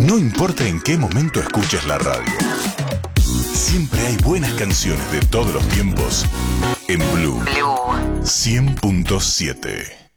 No importa en qué momento escuches la radio, siempre hay buenas canciones de todos los tiempos en Blue 100.7.